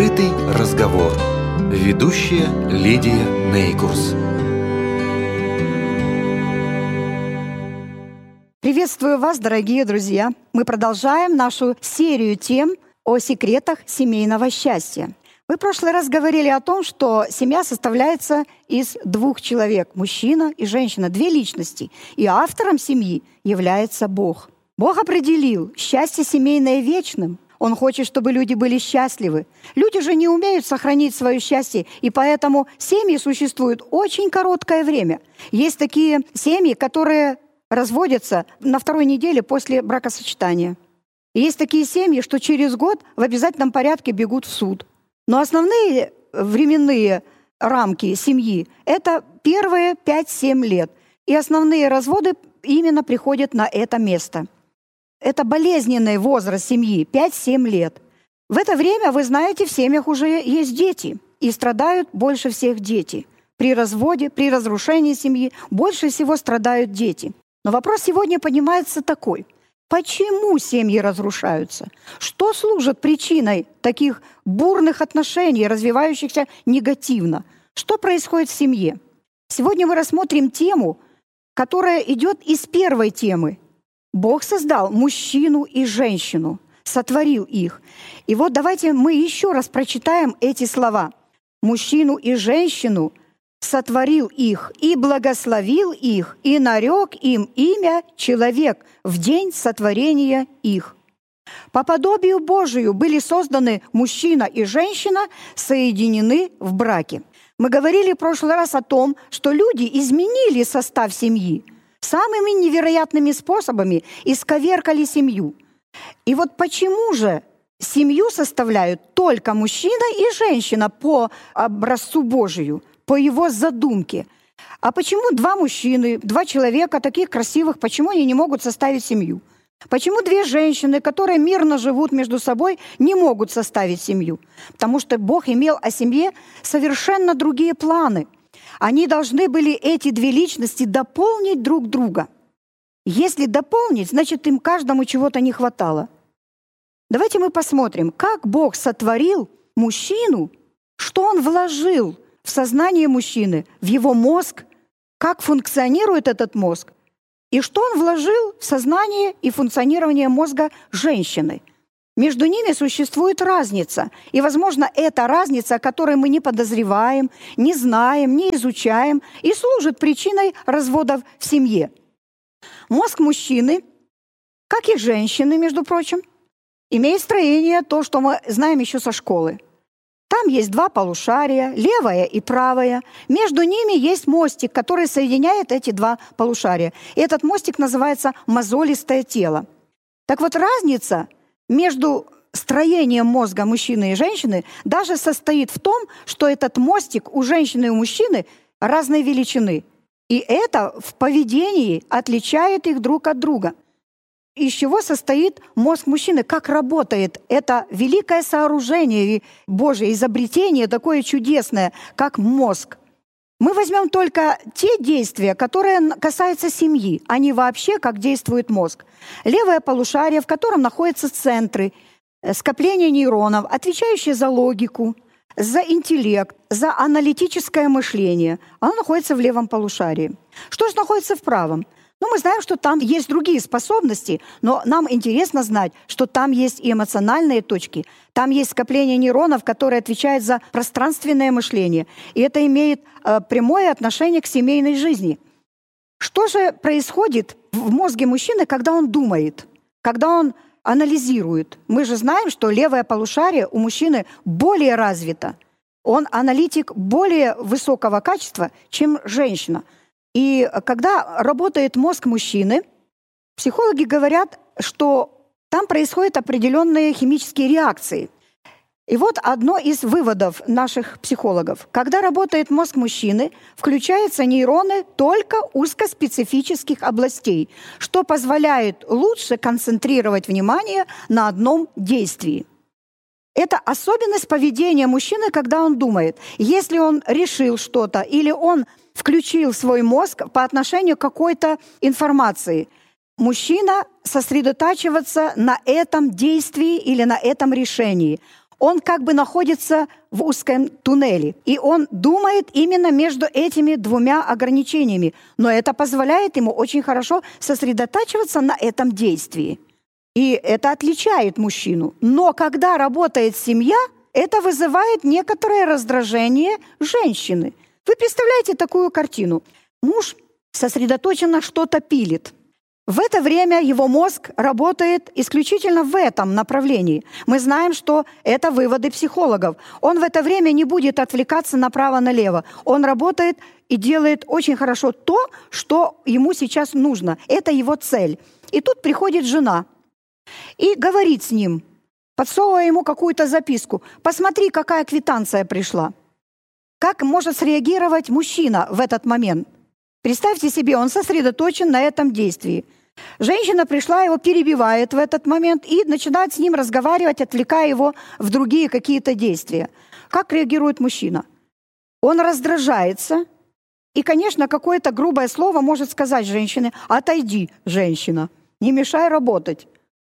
Открытый разговор. Ведущая Лидия Нейкурс. Приветствую вас, дорогие друзья! Мы продолжаем нашу серию тем о секретах семейного счастья. Мы в прошлый раз говорили о том, что семья составляется из двух человек – мужчина и женщина, две личности. И автором семьи является Бог. Бог определил счастье семейное вечным. Он хочет, чтобы люди были счастливы. Люди же не умеют сохранить свое счастье, и поэтому семьи существуют очень короткое время. Есть такие семьи, которые разводятся на второй неделе после бракосочетания. И есть такие семьи, что через год в обязательном порядке бегут в суд. Но основные временные рамки семьи – это первые 5-7 лет. И основные разводы именно приходят на это место. Это болезненный возраст семьи – 5-7 лет. В это время, вы знаете, в семьях уже есть дети. И страдают больше всех дети. При разводе, при разрушении семьи больше всего страдают дети. Но вопрос сегодня поднимается такой. Почему семьи разрушаются? Что служит причиной таких бурных отношений, развивающихся негативно? Что происходит в семье? Сегодня мы рассмотрим тему, которая идет из первой темы. Бог создал мужчину и женщину, сотворил их. И вот давайте мы еще раз прочитаем эти слова. Мужчину и женщину сотворил их, и благословил их, и нарек им имя человек в день сотворения их. По подобию Божию были созданы мужчина и женщина, соединены в браке. Мы говорили в прошлый раз о том, что люди изменили состав семьи, самыми невероятными способами исковеркали семью. И вот почему же семью составляют только мужчина и женщина по образцу Божию, по его задумке? А почему два мужчины, два человека таких красивых, почему они не могут составить семью? Почему две женщины, которые мирно живут между собой, не могут составить семью? Потому что Бог имел о семье совершенно другие планы. Они должны были, эти две личности, дополнить друг друга. Если дополнить, значит, им каждому чего-то не хватало. Давайте мы посмотрим, как Бог сотворил мужчину, что Он вложил в сознание мужчины, в его мозг, как функционирует этот мозг, и что Он вложил в сознание и функционирование мозга женщины. Между ними существует разница. И, возможно, эта разница, о которой мы не подозреваем, не знаем, не изучаем, и служит причиной разводов в семье. Мозг мужчины, как и женщины, между прочим, имеет строение, то, что мы знаем еще со школы. Там есть два полушария, левое и правое. Между ними есть мостик, который соединяет эти два полушария. И этот мостик называется мозолистое тело. Так вот, разница между строением мозга мужчины и женщины даже состоит в том, что этот мостик у женщины и у мужчины разной величины. И это в поведении отличает их друг от друга. Из чего состоит мозг мужчины, как работает это великое сооружение Божие, изобретение такое чудесное, как мозг. Мы возьмем только те действия, которые касаются семьи, а не вообще, как действует мозг. Левое полушарие, в котором находятся центры, скопления нейронов, отвечающие за логику, за интеллект, за аналитическое мышление, оно находится в левом полушарии. Что же находится в правом? Мы знаем, что там есть другие способности, но нам интересно знать, что там есть и эмоциональные точки, там есть скопление нейронов, которые отвечают за пространственное мышление. И это имеет прямое отношение к семейной жизни. Что же происходит в мозге мужчины, когда он думает, когда он анализирует? Мы же знаем, что левое полушарие у мужчины более развито. Он аналитик более высокого качества, чем женщина. И когда работает мозг мужчины, психологи говорят, что там происходят определенные химические реакции. И вот одно из выводов наших психологов. Когда работает мозг мужчины, включаются нейроны только узкоспецифических областей, что позволяет лучше концентрировать внимание на одном действии. Это особенность поведения мужчины, когда он думает. Если он решил что-то или он включил свой мозг по отношению к какой-то информации, мужчина сосредотачивается на этом действии или на этом решении. Он как бы находится в узком туннеле, и он думает именно между этими двумя ограничениями. Но это позволяет ему очень хорошо сосредотачиваться на этом действии. И это отличает мужчину. Но когда работает семья, это вызывает некоторое раздражение женщины. Вы представляете такую картину? Муж сосредоточенно что-то пилит. В это время его мозг работает исключительно в этом направлении. Мы знаем, что это выводы психологов. Он в это время не будет отвлекаться направо-налево. Он работает и делает очень хорошо то, что ему сейчас нужно. Это его цель. И тут приходит жена и говорит с ним, подсовывая ему какую-то записку. «Посмотри, какая квитанция пришла». Как может среагировать мужчина в этот момент? Представьте себе, он сосредоточен на этом действии. Женщина пришла, его перебивает в этот момент и начинает с ним разговаривать, отвлекая его в другие какие-то действия. Как реагирует мужчина? Он раздражается, и, конечно, какое-то грубое слово может сказать женщине: «Отойди, женщина, не мешай работать».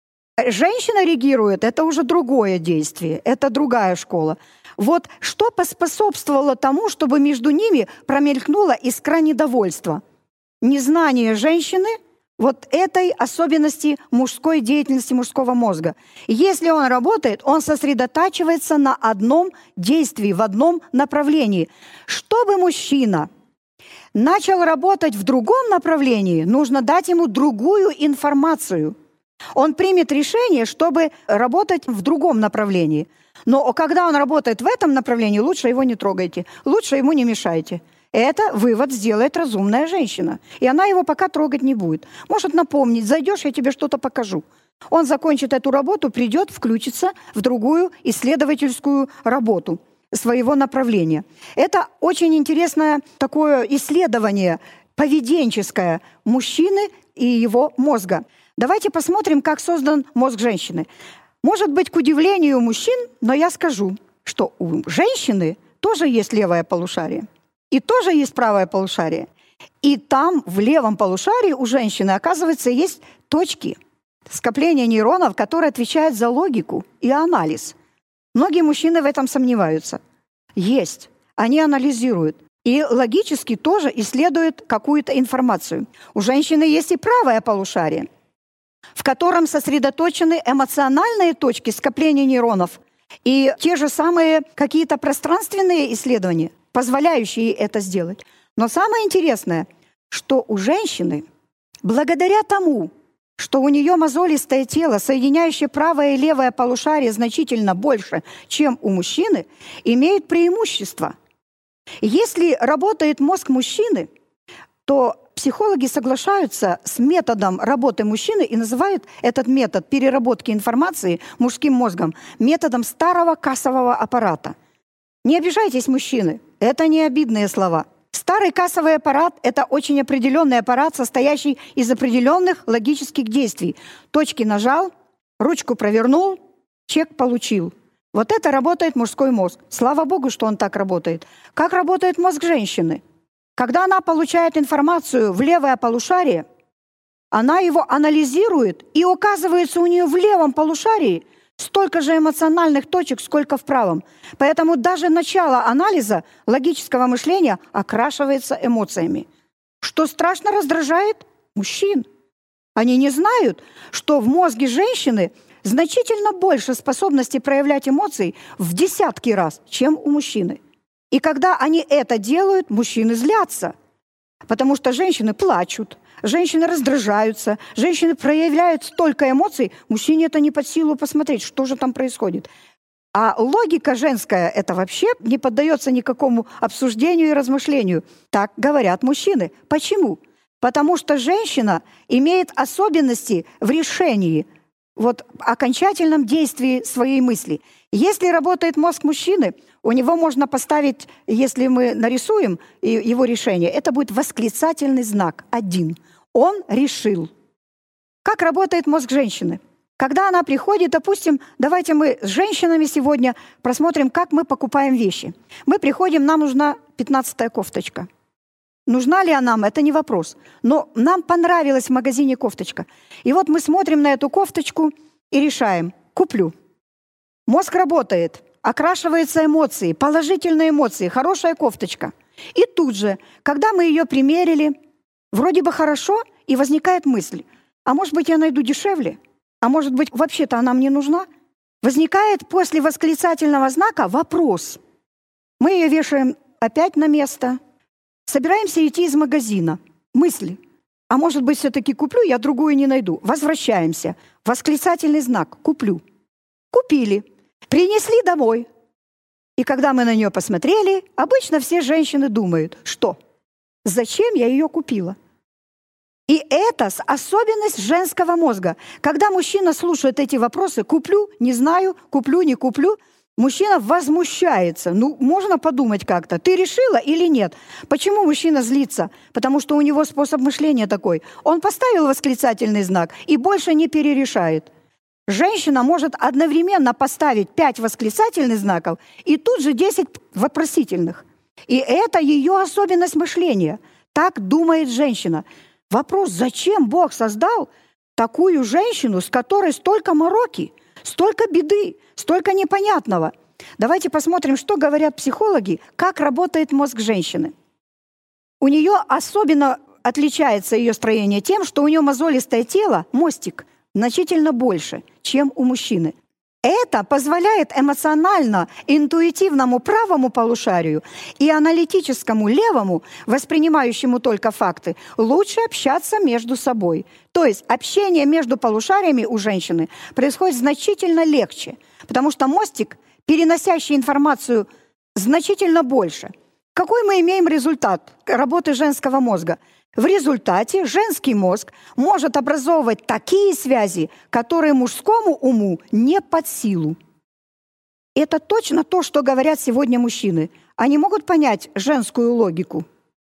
Женщина реагирует, это уже другое действие, это другая школа. Вот что поспособствовало тому, чтобы между ними промелькнула искра недовольства? Незнание женщины вот этой особенности мужской деятельности, мужского мозга. Если он работает, он сосредотачивается на одном действии, в одном направлении. Чтобы мужчина начал работать в другом направлении, нужно дать ему другую информацию. Он примет решение, чтобы работать в другом направлении. Но когда он работает в этом направлении, лучше его не трогайте, лучше ему не мешайте. Это вывод сделает разумная женщина. И она его пока трогать не будет. Может напомнить: зайдешь, я тебе что-то покажу. Он закончит эту работу, придет, включится в другую исследовательскую работу своего направления. Это очень интересное такое исследование поведенческое мужчины и его мозга. Давайте посмотрим, как создан мозг женщины. Может быть, к удивлению мужчин, но я скажу, что у женщины тоже есть левое полушарие. И тоже есть правое полушарие. И там, в левом полушарии у женщины, оказывается, есть точки скопления нейронов, которые отвечают за логику и анализ. Многие мужчины в этом сомневаются. Есть. Они анализируют. И логически тоже исследуют какую-то информацию. У женщины есть и правое полушарие, в котором сосредоточены эмоциональные точки скопления нейронов и те же самые какие-то пространственные исследования, позволяющие это сделать. Но самое интересное, что у женщины, благодаря тому, что у нее мозолистое тело, соединяющее правое и левое полушарие значительно больше, чем у мужчины, имеет преимущество. Если работает мозг мужчины, то психологи соглашаются с методом работы мужчины и называют этот метод переработки информации мужским мозгом методом старого кассового аппарата. Не обижайтесь, мужчины, это не обидные слова. Старый кассовый аппарат – это очень определенный аппарат, состоящий из определенных логических действий. Точки нажал, ручку провернул, чек получил. Вот это работает мужской мозг. Слава Богу, что он так работает. Как работает мозг женщины? Когда она получает информацию в левое полушарие, она его анализирует, и оказывается у нее в левом полушарии столько же эмоциональных точек, сколько в правом. Поэтому даже начало анализа логического мышления окрашивается эмоциями. Что страшно раздражает мужчин. Они не знают, что в мозге женщины значительно больше способности проявлять эмоции в десятки раз, чем у мужчины. И когда они это делают, мужчины злятся, потому что женщины плачут, женщины раздражаются, женщины проявляют столько эмоций, мужчине это не под силу посмотреть, что же там происходит. А логика женская это вообще не поддается никакому обсуждению и размышлению. Так говорят мужчины. Почему? Потому что женщина имеет особенности в решении, вот окончательном действии своей мысли. Если работает мозг мужчины, у него можно поставить, если мы нарисуем его решение, это будет восклицательный знак 1. Он решил. Как работает мозг женщины? Когда она приходит, допустим, давайте мы с женщинами сегодня просмотрим, как мы покупаем вещи. Мы приходим, нам нужна 15-я кофточка. Нужна ли она нам, это не вопрос. Но нам понравилась в магазине кофточка. И вот мы смотрим на эту кофточку и решаем: куплю. Мозг работает, окрашиваются эмоции, положительные эмоции, хорошая кофточка. И тут же, когда мы ее примерили, вроде бы хорошо, и возникает мысль, а может быть, я найду дешевле? А может быть, вообще-то она мне нужна? Возникает после восклицательного знака вопрос. Мы ее вешаем опять на место. Собираемся идти из магазина. Мысли. А может быть, все-таки куплю, я другую не найду. Возвращаемся. Восклицательный знак. Куплю. Купили. Принесли домой. И когда мы на нее посмотрели, обычно все женщины думают, что? Зачем я ее купила? И это особенность женского мозга. Когда мужчина слушает эти вопросы, куплю, не знаю, куплю, не куплю, мужчина возмущается. Ну, можно подумать как-то, ты решила или нет? Почему мужчина злится? Потому что у него способ мышления такой. Он поставил восклицательный знак и больше не перерешает. Женщина может одновременно поставить 5 восклицательных знаков и тут же 10 вопросительных. И это ее особенность мышления. Так думает женщина. Вопрос, зачем Бог создал такую женщину, с которой столько мороки, столько беды, столько непонятного? Давайте посмотрим, что говорят психологи, как работает мозг женщины. У нее особенно отличается ее строение тем, что у нее мозолистое тело, мостик, значительно больше, чем у мужчины. Это позволяет эмоционально интуитивному правому полушарию и аналитическому левому, воспринимающему только факты, лучше общаться между собой. То есть общение между полушариями у женщины происходит значительно легче, потому что мостик, переносящий информацию, значительно больше. Какой мы имеем результат работы женского мозга? В результате женский мозг может образовывать такие связи, которые мужскому уму не под силу. Это точно то, что говорят сегодня мужчины. Они могут понять женскую логику.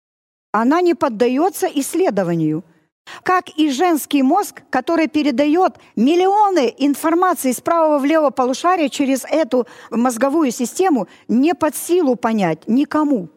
Она не поддается исследованию. Как и женский мозг, который передает миллионы информации с правого в лево полушария через эту мозговую систему, не под силу понять никому.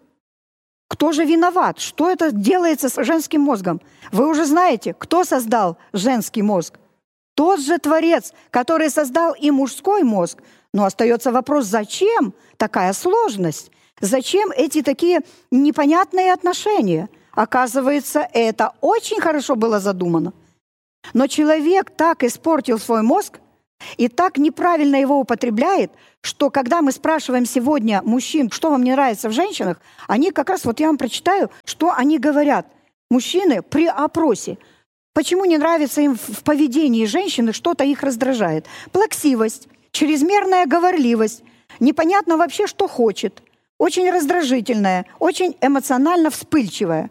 Кто же виноват? Что это делается с женским мозгом? Вы уже знаете, кто создал женский мозг? Тот же Творец, который создал и мужской мозг. Но остается вопрос, зачем такая сложность? Зачем эти такие непонятные отношения? Оказывается, это очень хорошо было задумано. Но человек так испортил свой мозг и так неправильно его употребляет, что когда мы спрашиваем сегодня мужчин, что вам не нравится в женщинах, они как раз, вот я вам прочитаю, что они говорят. Мужчины при опросе. Почему не нравится им в поведении женщины, что-то их раздражает? Плаксивость, чрезмерная говорливость, непонятно вообще, что хочет, очень раздражительная, очень эмоционально вспыльчивая.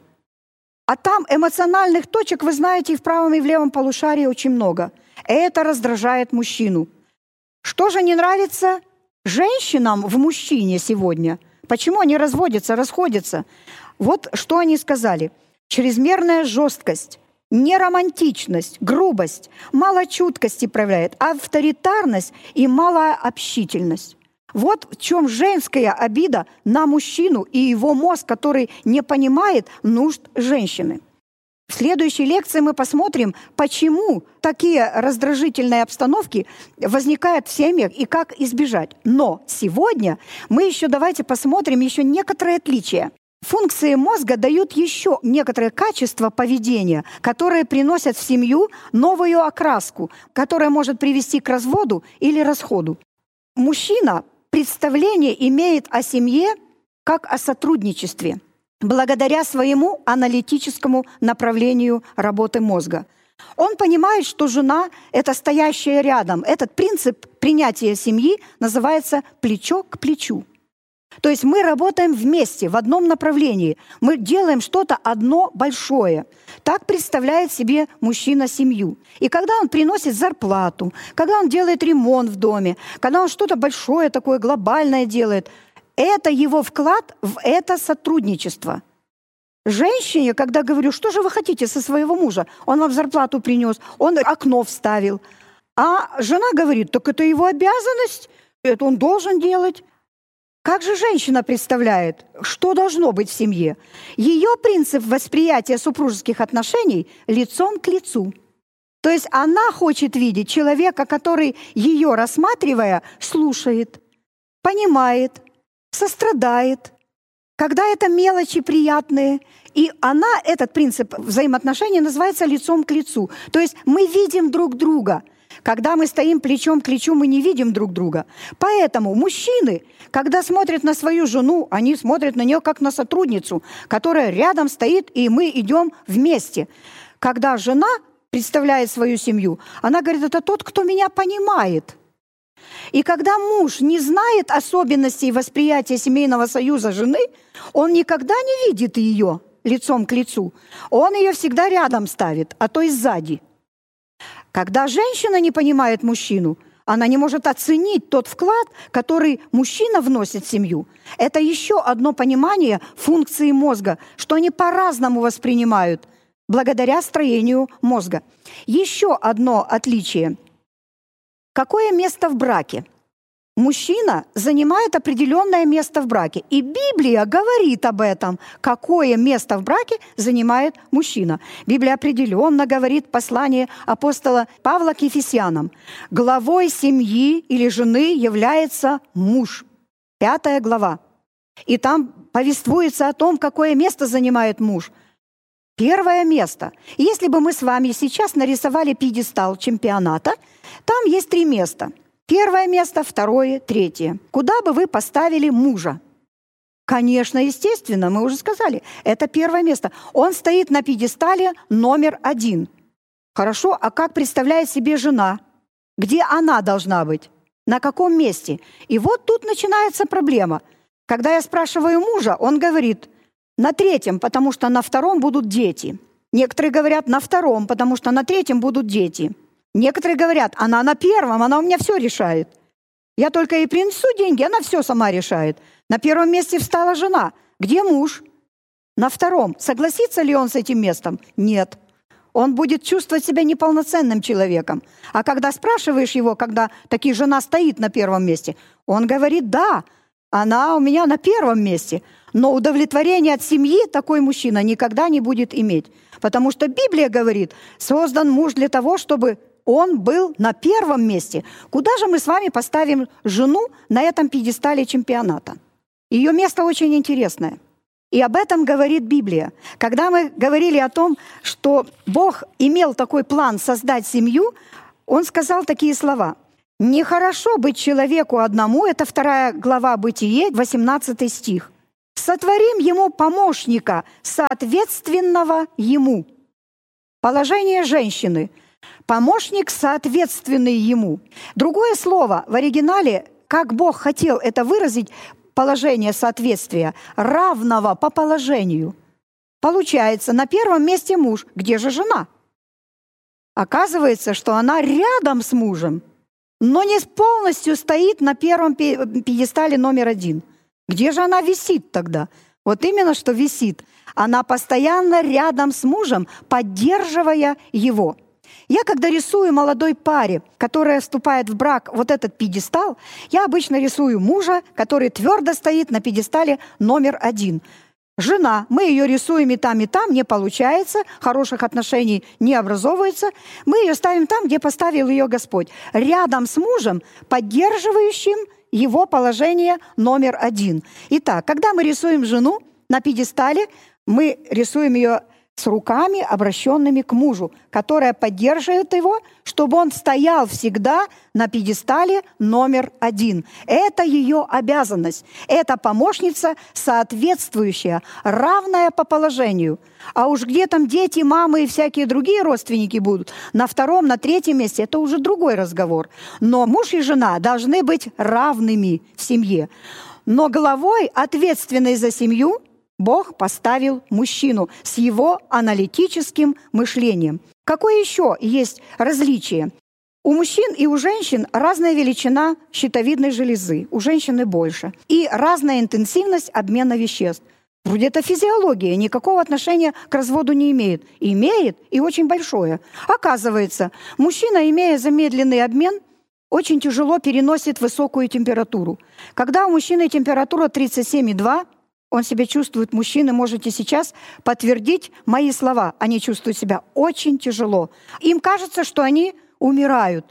А там эмоциональных точек, вы знаете, и в правом, и в левом полушарии очень много. Это раздражает мужчину. Что же не нравится женщинам в мужчине сегодня? Почему они разводятся, расходятся? Вот что они сказали. Чрезмерная жесткость, неромантичность, грубость, мало чуткости проявляет, авторитарность и малая общительность. Вот в чем женская обида на мужчину и его мозг, который не понимает нужд женщины. В следующей лекции мы посмотрим, почему такие раздражительные обстановки возникают в семьях и как избежать. Но сегодня мы еще давайте посмотрим еще некоторые отличия. Функции мозга дают еще некоторые качества поведения, которые приносят в семью новую окраску, которая может привести к разводу или расходу. Мужчина представление имеет о семье как о сотрудничестве, благодаря своему аналитическому направлению работы мозга. Он понимает, что жена – это стоящая рядом. Этот принцип принятия семьи называется «плечо к плечу». То есть мы работаем вместе, в одном направлении. Мы делаем что-то одно большое. Так представляет себе мужчина семью. И когда он приносит зарплату, когда он делает ремонт в доме, когда он что-то большое такое глобальное делает, это его вклад в это сотрудничество. Женщине, когда говорю, что же вы хотите со своего мужа? Он вам зарплату принес, он окно вставил. А жена говорит, так это его обязанность, это он должен делать. Как же женщина представляет, что должно быть в семье? Ее принцип восприятия супружеских отношений лицом к лицу. То есть она хочет видеть человека, который ее, рассматривая, слушает, понимает, сострадает, когда это мелочи приятные. И она, этот принцип взаимоотношений называется лицом к лицу. То есть мы видим друг друга. Когда мы стоим плечом к плечу, мы не видим друг друга. Поэтому мужчины, когда смотрят на свою жену, они смотрят на нее как на сотрудницу, которая рядом стоит, и мы идем вместе. Когда жена представляет свою семью, она говорит, это тот, кто меня понимает. И когда муж не знает особенностей восприятия семейного союза жены, он никогда не видит ее лицом к лицу. Он ее всегда рядом ставит, а то и сзади. Когда женщина не понимает мужчину, она не может оценить тот вклад, который мужчина вносит в семью. Это еще одно понимание функции мозга, что они по-разному воспринимают, благодаря строению мозга. Еще одно отличие. Какое место в браке? Мужчина занимает определенное место в браке. И Библия говорит об этом, какое место в браке занимает мужчина. Библия определенно говорит в послании апостола Павла к Ефесянам. Главой семьи или жены является муж. 5 глава. И там повествуется о том, какое место занимает муж. Первое место. Если бы мы с вами сейчас нарисовали пьедестал чемпионата, там есть 3 места. Первое место, второе, третье. Куда бы вы поставили мужа? Конечно, естественно, мы уже сказали, это первое место. Он стоит на пьедестале номер 1. Хорошо, а как представляет себе жена? Где она должна быть? На каком месте? И вот тут начинается проблема. Когда я спрашиваю мужа, он говорит, на 3, потому что на 2 будут дети. Некоторые говорят, на 2, потому что на 3 будут дети. Некоторые говорят, она на 1, она у меня все решает. Я только ей принесу деньги, она все сама решает. На 1 месте встала жена. Где муж? На 2. Согласится ли он с этим местом? Нет. Он будет чувствовать себя неполноценным человеком. А когда спрашиваешь его, когда таки жена стоит на 1 месте, он говорит, да, она у меня на 1 месте. Но удовлетворение от семьи такой мужчина никогда не будет иметь. Потому что Библия говорит, создан муж для того, чтобы он был на 1 месте. Куда же мы с вами поставим жену на этом пьедестале чемпионата? Ее место очень интересное. И об этом говорит Библия. Когда мы говорили о том, что Бог имел такой план создать семью, Он сказал такие слова. «Нехорошо быть человеку одному», это 2 глава Бытие, 18 стих. «Сотворим ему помощника, соответственного ему». Положение женщины. Помощник, соответственный ему. Другое слово в оригинале, как Бог хотел это выразить, положение соответствия, равного по положению. Получается, на 1 месте муж. Где же жена? Оказывается, что она рядом с мужем, но не полностью стоит на 1 пьедестале номер 1. Где же она висит тогда? Вот именно что висит. Она постоянно рядом с мужем, поддерживая его. Я, когда рисую молодой паре, которая вступает в брак, вот этот пьедестал, я обычно рисую мужа, который твердо стоит на пьедестале номер 1. Жена, мы ее рисуем и там, не получается, хороших отношений не образовывается. Мы ее ставим там, где поставил ее Господь. Рядом с мужем, поддерживающим его положение номер 1. Итак, когда мы рисуем жену на пьедестале, мы рисуем ее с руками, обращенными к мужу, которая поддерживает его, чтобы он стоял всегда на пьедестале номер 1. Это ее обязанность. Это помощница, соответствующая, равная по положению. А уж где там дети, мамы и всякие другие родственники будут, на 2, на 3 месте, это уже другой разговор. Но муж и жена должны быть равными в семье. Но главой, ответственной за семью, Бог поставил мужчину с его аналитическим мышлением. Какое еще есть различие? У мужчин и у женщин разная величина щитовидной железы, у женщины больше, и разная интенсивность обмена веществ. Вроде это физиология, никакого отношения к разводу не имеет. Имеет, и очень большое. Оказывается, мужчина, имея замедленный обмен, очень тяжело переносит высокую температуру. Когда у мужчины температура 37,2, он себя чувствует, мужчины, можете сейчас подтвердить мои слова. Они чувствуют себя очень тяжело. Им кажется, что они умирают.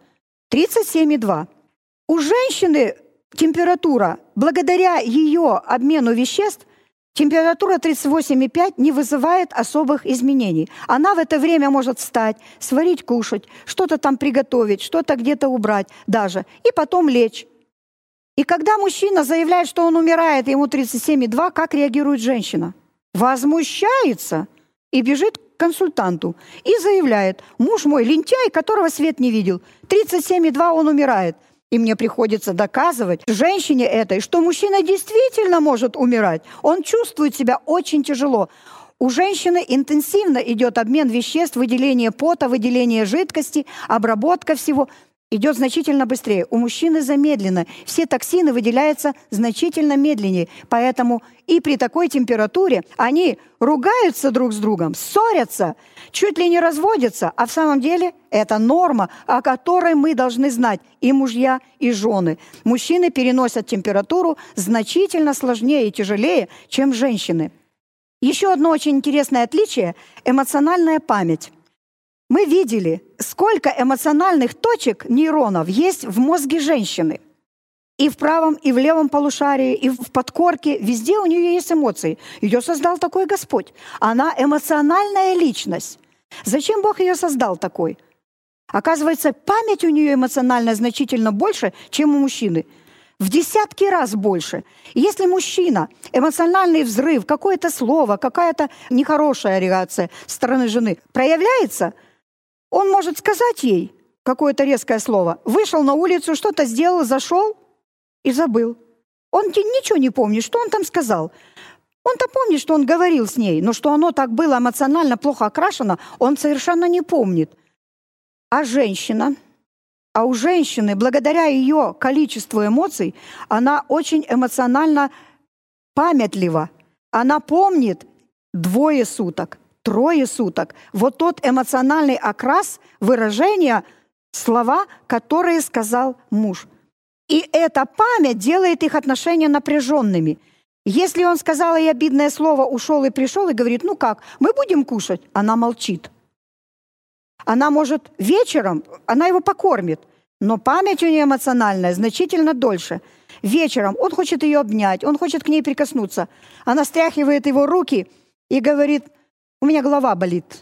37,2. У женщины температура, благодаря ее обмену веществ, температура 38,5 не вызывает особых изменений. Она в это время может встать, сварить, кушать, что-то там приготовить, что-то где-то убрать даже, и потом лечь. И когда мужчина заявляет, что он умирает, ему 37,2, как реагирует женщина? Возмущается и бежит к консультанту и заявляет: муж мой лентяй, которого свет не видел, 37,2 он умирает. И мне приходится доказывать женщине этой, что мужчина действительно может умирать. Он чувствует себя очень тяжело. У женщины интенсивно идет обмен веществ, выделение пота, выделение жидкости, обработка всего. Идет значительно быстрее. У мужчины замедленно. Все токсины выделяются значительно медленнее. Поэтому и при такой температуре они ругаются друг с другом, ссорятся, чуть ли не разводятся. А в самом деле это норма, о которой мы должны знать и мужья, и жены. Мужчины переносят температуру значительно сложнее и тяжелее, чем женщины. Еще одно очень интересное отличие – эмоциональная память. Мы видели, сколько эмоциональных точек нейронов есть в мозге женщины. И в правом, и в левом полушарии, и в подкорке. Везде у нее есть эмоции. Ее создал такой Господь. Она эмоциональная личность. Зачем Бог ее создал такой? Оказывается, память у нее эмоциональная значительно больше, чем у мужчины. В десятки раз больше. Если мужчина, эмоциональный взрыв, какое-то слово, какая-то нехорошая реакция со стороны жены проявляется, он может сказать ей какое-то резкое слово, вышел на улицу, что-то сделал, зашел и забыл. Он ничего не помнит, что он там сказал. Он-то помнит, что он говорил с ней, но что оно так было эмоционально плохо окрашено, он совершенно не помнит. А у женщины, благодаря ее количеству эмоций, она очень эмоционально памятлива. Она помнит 2 суток. 3 суток. Вот тот эмоциональный окрас, выражения, слова, которые сказал муж. И эта память делает их отношения напряженными. Если он сказал ей обидное слово, ушел и пришел, и говорит: ну как, мы будем кушать? Она молчит. Она может вечером, она его покормит, но память у нее эмоциональная значительно дольше. Вечером он хочет ее обнять, он хочет к ней прикоснуться. Она стряхивает его руки и говорит: у меня голова болит,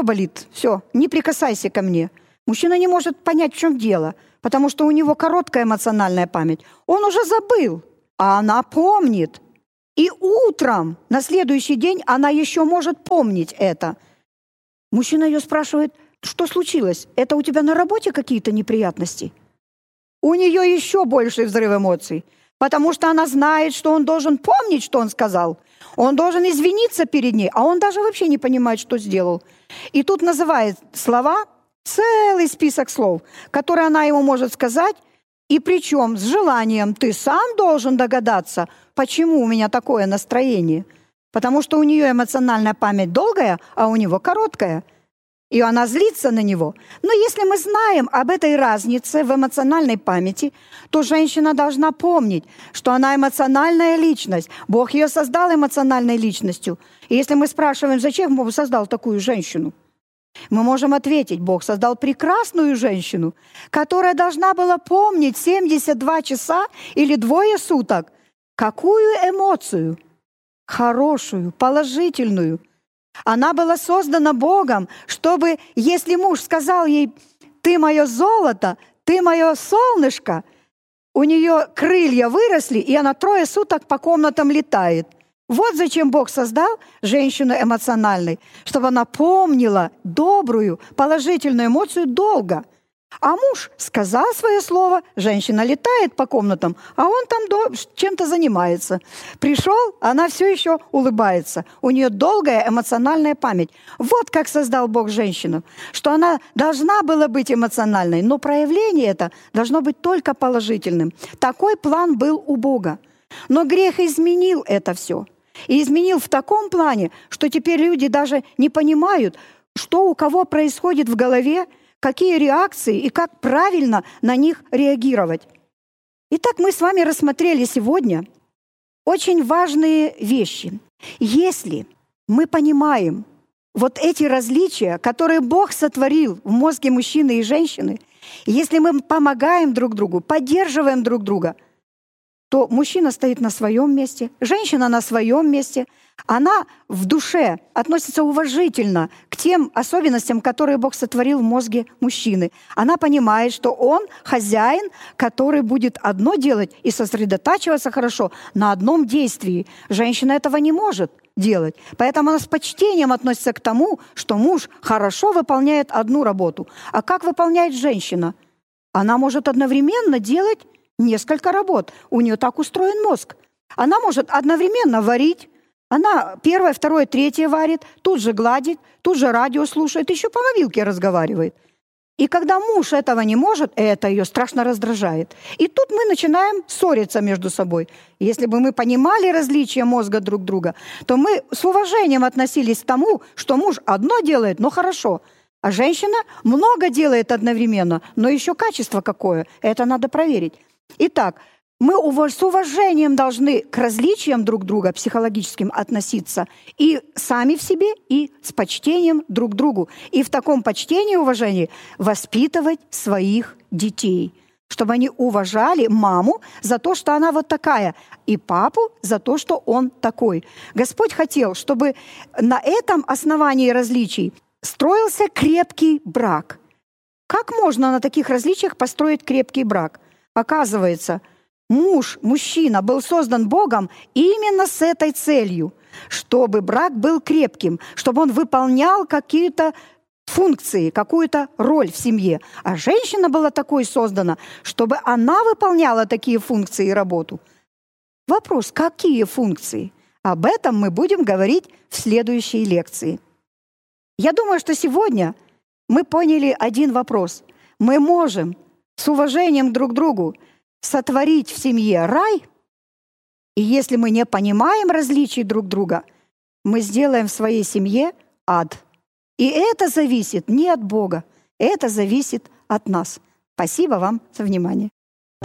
все, не прикасайся ко мне. Мужчина не может понять, в чем дело, потому что у него короткая эмоциональная память. Он уже забыл, а она помнит. И утром, на следующий день, она еще может помнить это. Мужчина ее спрашивает: что случилось? Это у тебя на работе какие-то неприятности? У нее еще больший взрыв эмоций, потому что она знает, что он должен помнить, что он сказал. Он должен извиниться перед ней, а он даже вообще не понимает, что сделал. И тут называет слова, целый список слов, которые она ему может сказать, и причем с желанием: ты сам должен догадаться, почему у меня такое настроение. Потому что у нее эмоциональная память долгая, а у него короткая. И она злится на него. Но если мы знаем об этой разнице в эмоциональной памяти, то женщина должна помнить, что она эмоциональная личность. Бог ее создал эмоциональной личностью. И если мы спрашиваем, зачем Бог создал такую женщину, мы можем ответить: Бог создал прекрасную женщину, которая должна была помнить 72 часа или 2 суток. Какую эмоцию? Хорошую, положительную. Она была создана Богом, чтобы, если муж сказал ей: ты мое золото, ты мое солнышко, у нее крылья выросли, и она 3 суток по комнатам летает. Вот зачем Бог создал женщину эмоциональной, чтобы она помнила добрую, положительную эмоцию долго. А муж сказал свое слово, женщина летает по комнатам, а он там чем-то занимается. Пришел, она все еще улыбается. У нее долгая эмоциональная память. Вот как создал Бог женщину, что она должна была быть эмоциональной, но проявление это должно быть только положительным. Такой план был у Бога. Но грех изменил это все. И изменил в таком плане, что теперь люди даже не понимают, что у кого происходит в голове, какие реакции и как правильно на них реагировать. Итак, мы с вами рассмотрели сегодня очень важные вещи. Если мы понимаем вот эти различия, которые Бог сотворил в мозге мужчины и женщины, если мы помогаем друг другу, поддерживаем друг друга, то мужчина стоит на своем месте, женщина на своем месте. Она в душе относится уважительно к тем особенностям, которые Бог сотворил в мозге мужчины. Она понимает, что он хозяин, который будет одно делать и сосредотачиваться хорошо на одном действии. Женщина этого не может делать. Поэтому она с почтением относится к тому, что муж хорошо выполняет одну работу. А как выполняет женщина? Она может одновременно делать несколько работ. У нее так устроен мозг. Она может одновременно варить. Она первое, второе, третье варит, тут же гладит, тут же радио слушает, еще по мобилке разговаривает. И когда муж этого не может, это ее страшно раздражает. И тут мы начинаем ссориться между собой. Если бы мы понимали различия мозга друг друга, то мы с уважением относились к тому, что муж одно делает, но хорошо, а женщина много делает одновременно, но еще качество какое, это надо проверить. Итак, мы с уважением должны к различиям друг друга психологическим относиться и сами в себе, и с почтением друг к другу. И в таком почтении и уважении воспитывать своих детей, чтобы они уважали маму за то, что она вот такая, и папу за то, что он такой. Господь хотел, чтобы на этом основании различий строился крепкий брак. Как можно на таких различиях построить крепкий брак? Оказывается, мужчина был создан Богом именно с этой целью, чтобы брак был крепким, чтобы он выполнял какие-то функции, какую-то роль в семье. А женщина была такой создана, чтобы она выполняла такие функции и работу. Вопрос, какие функции? Об этом мы будем говорить в следующей лекции. Я думаю, что сегодня мы поняли один вопрос. Мы можем с уважением друг к другу сотворить в семье рай, и если мы не понимаем различий друг друга, мы сделаем в своей семье ад. И это зависит не от Бога, это зависит от нас. Спасибо вам за внимание.